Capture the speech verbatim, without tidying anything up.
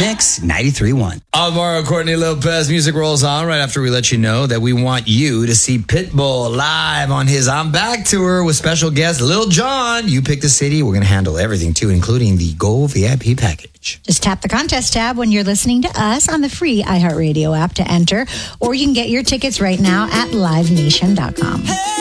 Mix ninety-three point one. Alvaro Courtney Lopez. Music rolls on right after we let you know that we want you to see Pitbull live on his I'm Back tour with special guest Lil Jon. You pick the city. We're going to handle everything, too, including the Gold V I P package. Just tap the contest tab when you're listening to us on the free iHeartRadio app to enter, or you can get your tickets right now at live nation dot com. Hey!